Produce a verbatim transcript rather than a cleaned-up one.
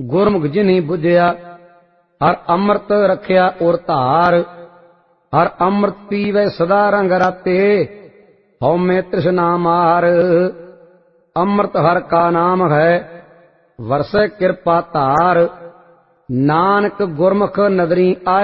ਗੁਰਮੁਖ ਜਿਨੀ ਬੁਝਿਆ। ਹਰ ਅੰਮ੍ਰਿਤ ਰਖਿਆ ਔਰ ਧਾਰ, ਹਰ ਅੰਮ੍ਰਿਤ ਪੀਵੇ ਸਦਾ ਰੰਗ ਰਾਤੇ, ਹਉਮੈ ਤ੍ਰਿਸ਼ਨਾ ਮਾਰ। ਅੰਮ੍ਰਿਤ ਹਰ ਕਾ ਨਾਮ ਹੈ, ਵਰਸੈ ਕਿਰਪਾ ਧਾਰ, ਨਾਨਕ ਗੁਰਮੁਖ ਨਦਰੀ ਆਏ।